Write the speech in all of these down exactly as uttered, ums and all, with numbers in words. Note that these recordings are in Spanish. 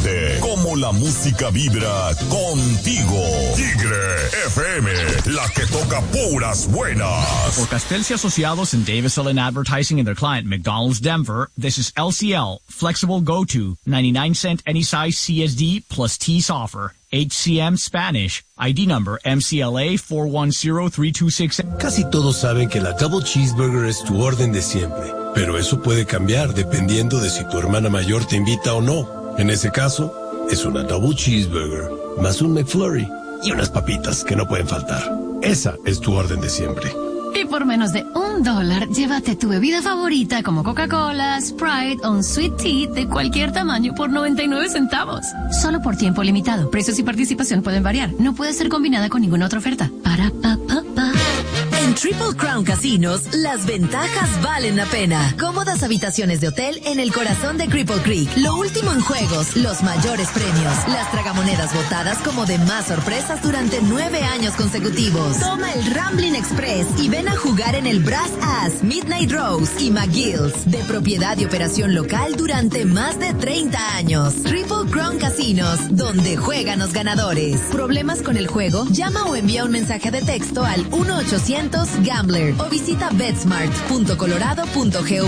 siente cómo la música vibra contigo. Tigre F M, la que toca puras buenas. For Castells Asociados and Davis L N Advertising and their client McDonald's Denver, this is L C L, flexible go-to, ninety-nine cent any size C S D plus T's offer. H C M Spanish, I D number M C L A four one zero three two six. Casi todos saben que la Double Cheeseburger es tu orden de siempre, pero eso puede cambiar dependiendo de si tu hermana mayor te invita o no. En ese caso, es una Double Cheeseburger, más un McFlurry y unas papitas que no pueden faltar. Esa es tu orden de siempre. Y por menos de un dólar, llévate tu bebida favorita como Coca-Cola, Sprite o un Sweet Tea de cualquier tamaño por noventa y nueve centavos. Solo por tiempo limitado. Precios y participación pueden variar. No puede ser combinada con ninguna otra oferta. Para pa pa pa. En Triple Crown Casinos, las ventajas valen la pena. Cómodas habitaciones de hotel en el corazón de Cripple Creek. Lo último en juegos, los mayores premios, las tragamonedas votadas como de más sorpresas durante nueve años consecutivos. Toma el Ramblin' Express y ven a jugar en el Brass Ass, Midnight Rose y McGill's, de propiedad y operación local durante más de treinta años. Triple Crown Casinos, donde juegan los ganadores. ¿Problemas con el juego? Llama o envía un mensaje de texto al uno ochocientos Gambler o visita betsmart punto colorado punto gov.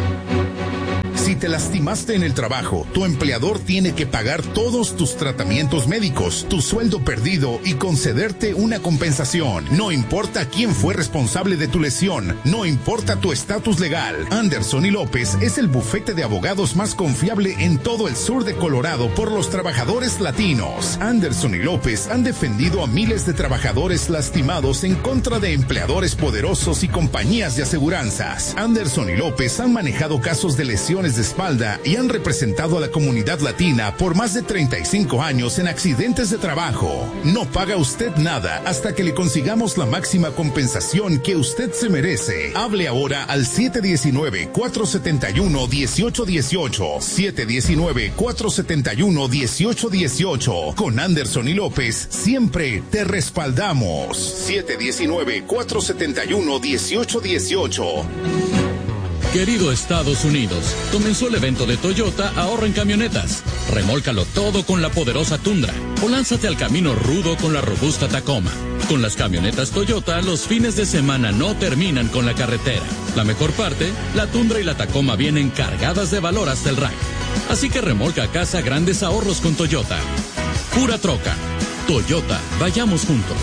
Si te lastimaste en el trabajo, tu empleador tiene que pagar todos tus tratamientos médicos, tu sueldo perdido y concederte una compensación. No importa quién fue responsable de tu lesión, no importa tu estatus legal. Anderson y López es el bufete de abogados más confiable en todo el sur de Colorado por los trabajadores latinos. Anderson y López han defendido a miles de trabajadores lastimados en contra de empleadores poderosos y compañías de aseguranzas. Anderson y López han manejado casos de lesiones de espalda y han representado a la comunidad latina por más de treinta y cinco años en accidentes de trabajo. No paga usted nada hasta que le consigamos la máxima compensación que usted se merece. Hable ahora al siete uno nueve, cuatro siete uno, uno ocho uno ocho, siete uno nueve, cuatro siete uno, uno ocho uno ocho. Con Anderson y López siempre te respaldamos. siete uno nueve, cuatro siete uno, uno ocho uno ocho. Querido Estados Unidos, comenzó el evento de Toyota Ahorro en Camionetas. Remólcalo todo con la poderosa Tundra o lánzate al camino rudo con la robusta Tacoma. Con las camionetas Toyota, los fines de semana no terminan con la carretera. La mejor parte, la Tundra y la Tacoma vienen cargadas de valor hasta el rack. Así que remolca a casa grandes ahorros con Toyota. Pura troca. Toyota, vayamos juntos.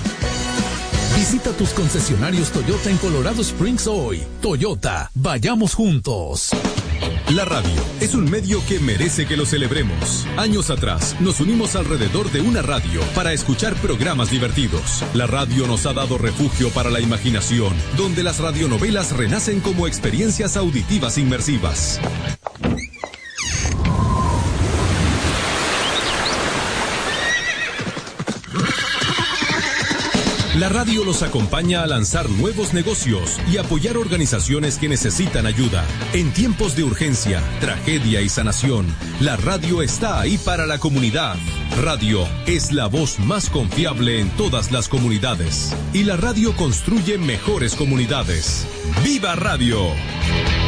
Visita tus concesionarios Toyota en Colorado Springs hoy. Toyota, vayamos juntos. La radio es un medio que merece que lo celebremos. Años atrás, nos unimos alrededor de una radio para escuchar programas divertidos. La radio nos ha dado refugio para la imaginación, donde las radionovelas renacen como experiencias auditivas inmersivas. La radio los acompaña a lanzar nuevos negocios y apoyar organizaciones que necesitan ayuda. En tiempos de urgencia, tragedia y sanación, la radio está ahí para la comunidad. Radio es la voz más confiable en todas las comunidades. Y la radio construye mejores comunidades. ¡Viva Radio!